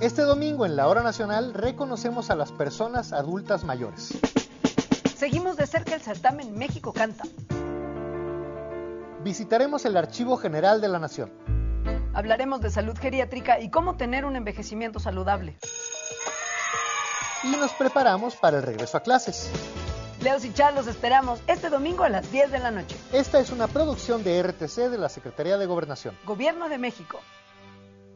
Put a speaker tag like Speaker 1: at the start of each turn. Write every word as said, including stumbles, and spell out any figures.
Speaker 1: Este domingo en la Hora Nacional reconocemos a las personas adultas mayores.
Speaker 2: Seguimos de cerca el certamen México Canta.
Speaker 1: Visitaremos el Archivo General de la Nación.
Speaker 2: Hablaremos de salud geriátrica y cómo tener un envejecimiento saludable.
Speaker 1: Y nos preparamos para el regreso a clases.
Speaker 2: Leos y Char, los esperamos este domingo a las diez de la noche.
Speaker 1: Esta es una producción de R T C de la Secretaría de Gobernación.
Speaker 2: Gobierno de México.